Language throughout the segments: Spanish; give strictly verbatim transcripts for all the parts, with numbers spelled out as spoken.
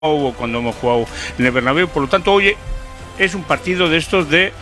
o cuando hemos jugado en el Bernabéu. Por lo tanto, hoy es un partido de estos de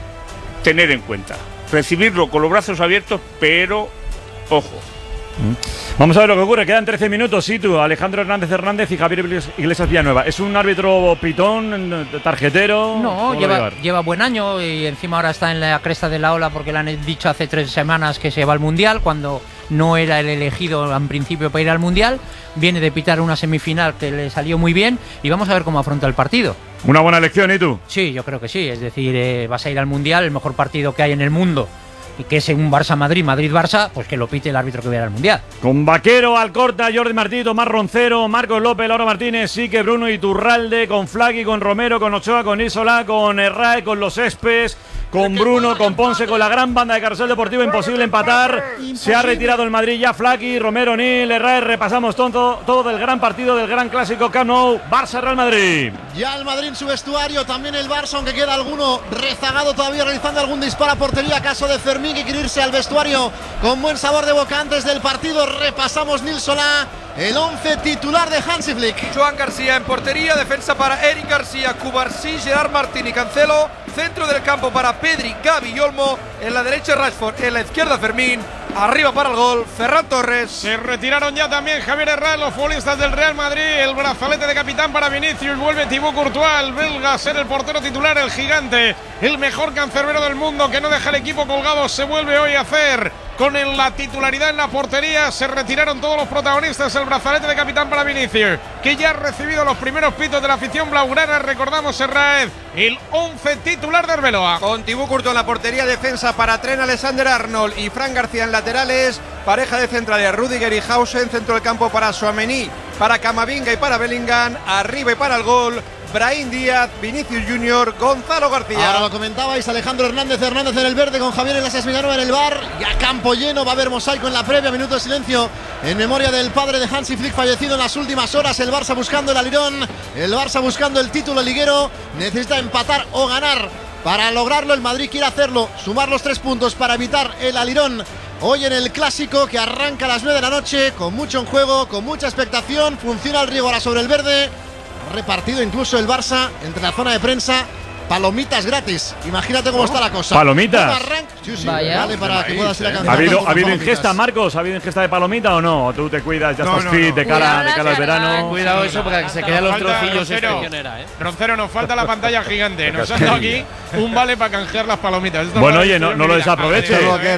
tener en cuenta, recibirlo con los brazos abiertos, pero ojo. Vamos a ver lo que ocurre. Quedan trece minutos. Sí, tú, Alejandro Hernández Hernández y Javier Iglesias Villanueva. ¿Es un árbitro pitón, tarjetero? No, lleva, lleva buen año y encima ahora está en la cresta de la ola porque le han dicho hace tres semanas que se va al Mundial, cuando no era el elegido en principio para ir al Mundial. Viene de pitar una semifinal que le salió muy bien y vamos a ver cómo afronta el partido. Una buena elección, ¿y tú? Sí, yo creo que sí. Es decir, eh, vas a ir al Mundial, el mejor partido que hay en el mundo, y que es un Barça-Madrid, Madrid-Barça, pues que lo pite el árbitro que vaya al Mundial. Con Vaquero, Alcorta, Jordi Martí, Tomás Roncero, Marcos López, Laura Martínez, Sique, Bruno Iturralde, con Flaqui, con Romero, con Ochoa, con Isola, con Herrae, con Los Espes, con Bruno, con Ponce, con la gran banda de Carrusel Deportivo. Imposible empatar. Se ha retirado el Madrid ya. Flaqui, Romero, Nil, Herrae. Repasamos todo, todo del gran partido, del gran clásico Camp Nou, Barça-Real Madrid. Ya el Madrid en su vestuario, también el Barça, aunque queda alguno rezagado todavía realizando algún disparo a portería, caso de Fermín, que quiere irse al vestuario con buen sabor de boca antes del partido. Repasamos, Nil Solá, el once titular de Hansi Flick. Joan García en portería, defensa para Eric García, Cubarsí, Gerard Martín y Cancelo, centro del campo para Pedri, Gavi y Olmo, en la derecha Rashford, en la izquierda Fermín, arriba para el gol Ferran Torres. Se retiraron ya también Javier Herrera, los futbolistas del Real Madrid. El brazalete de capitán para Vinicius, vuelve Thibaut Courtois, el belga, a ser el portero titular, el gigante, el mejor cancerbero del mundo que no deja el equipo colgado, se vuelve hoy a hacer con el, la titularidad en la portería. Se retiraron todos los protagonistas. El brazalete de capitán para Vinicius, que ya ha recibido los primeros pitos de la afición blaugrana. Recordamos, Herrera, el once titular de Arbeloa. Con Thibaut Courtois en la portería, defensa para Trent Alexander-Arnold y Fran García en laterales, pareja de centrales Rüdiger y Hausen, centro del campo para Tchouaméni, para Camavinga y para Bellingham, arriba y para el gol Brahim Díaz, Vinicius Junior, Gonzalo García. Ahora lo comentabais, Alejandro Hernández Hernández en el verde, con Javier Iglesias Villanueva en el bar. Ya campo lleno, va a haber mosaico en la previa, minuto de silencio en memoria del padre de Hansi Flick, fallecido en las últimas horas. El Barça buscando el alirón, el Barça buscando el título liguero. Necesita empatar o ganar para lograrlo. El Madrid quiere hacerlo, sumar los tres puntos para evitar el alirón hoy en el clásico, que arranca a las nueve de la noche, con mucho en juego, con mucha expectación. Funciona el Riego ahora sobre el verde. Repartido incluso el Barça entre la zona de prensa. Palomitas gratis. Imagínate cómo está la cosa. ¿Palomitas? Sí, sí, vale, para que puedas ir a cantar. ¿Ha habido, ¿ha habido ingesta, Marcos? ¿Ha habido ingesta de palomita o no? ¿Tú te cuidas, ya no, estás no, fit no. de cara, de cara al verano? Cuidado eso, porque se quedan los trocillos. Roncero, ¿eh? Roncero, nos falta la pantalla gigante. Nos han dado aquí un vale para canjear las palomitas. Esto bueno, oye, no, no lo desaproveches.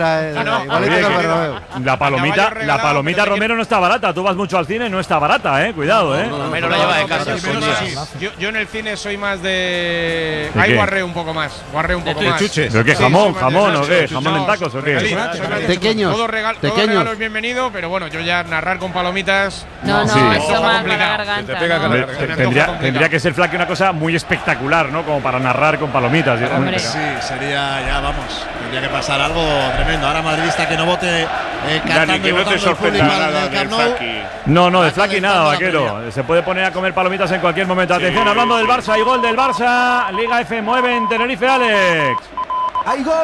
La La palomita, la palomita Romero no está barata. Tú vas mucho al cine, no está barata, eh. Cuidado, eh. Romero la lleva de casa. Yo en el cine soy más de… Ahí guarreo un poco más. Guarreo un poco más. ¿Pero qué jamón? ¿Jamón o qué? ¿Jamón en tacos o qué? Pequeños. Todo regalo es bienvenido, pero bueno, yo ya narrar con palomitas… No, no, sí. eso más la garganta. Tendría, tendría que ser, Flaqui, una cosa muy espectacular, ¿no? Como para narrar con palomitas. Hombre. Sí, sería ya, vamos, tendría que pasar algo tremendo. Ahora madridista que no vote eh, cantando Dani, que y no te votando el público sorprenda al nada del de Camp Nou. Flaqui. No, no, de Flaqui nada, vaquero. Se puede poner a comer palomitas en cualquier momento. Atención, Sí, hablando sí. del Barça, hay gol del Barça. Liga F mueve en Tenerife, Alex. Hay gol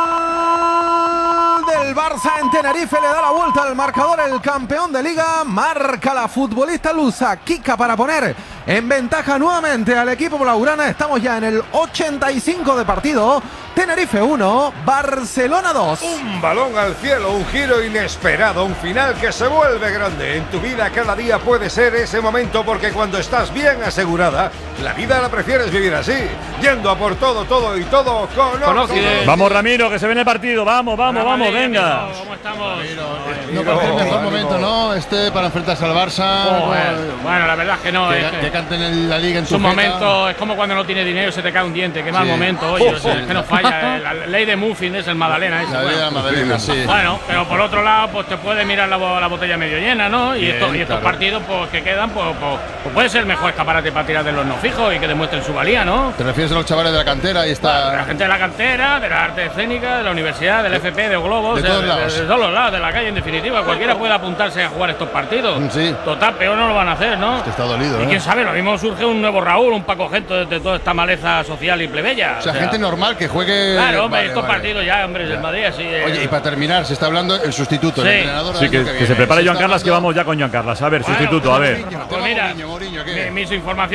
del Barça en Tenerife, le da la vuelta al marcador el campeón de Liga. Marca la futbolista lusa Kika para poner en ventaja nuevamente al equipo blaugrana. Estamos ya en el ochenta y cinco de partido. Tenerife uno, Barcelona dos. Un balón al cielo, un giro inesperado, un final que se vuelve grande. En tu vida cada día puede ser ese momento, porque cuando estás bien asegurada, la vida la prefieres vivir así, yendo a por todo, todo y todo con, con Occident. Vamos, Ramiro, que se viene el partido. Vamos, vamos, vamos, venga. ¿Cómo estamos? No parece el mejor momento, ¿no? Este para enfrentarse al Barça. Joder. Bueno, la verdad es que no. Que, es que que canten en la liga en es tu un momento, es como cuando no tienes dinero y se te cae un diente. Qué mal Sí. momento, oye. Oh, o sea, sí. es que nos falla. La ley de Muffin es el Magdalena. Ese, La bueno. vida de Madalena, sí. Bueno, pero por otro lado, pues te puedes mirar la, bo- la botella medio llena, ¿no? Y, Bien, estos, y estos claro. partidos pues, que quedan, pues, pues, pues puede ser el mejor escaparate para tirar de los no fijos y que demuestren su valía, ¿no? Te refieres a los chavales de la cantera y De está. la gente de la cantera, de la arte escénica, de la universidad, del F P, de Globos, de todos lados. de todos los lados, de la calle en definitiva. Cualquiera puede apuntarse a jugar estos partidos. Sí. Total, peor no lo van a hacer, ¿no? Que está dolido, Y ¿eh? quién sabe, lo mismo surge un nuevo Raúl, un Paco Gento de, de toda esta maleza social y plebeya. O sea, gente normal que juegue que. Claro, hombre, Vale, estos vale. partidos ya, hombre, del Madrid así. eh. Oye, y para terminar, se está hablando el sustituto, Sí. el entrenador. del Sí, año que, que que viene. se prepare Se Joan está Carlas, que hablando- vamos ya con Joan Carlas. A ver, Bueno, sustituto, a ver. Mourinho, Pues tema mira, Mourinho, Mourinho, ¿qué? mi- mis informaciones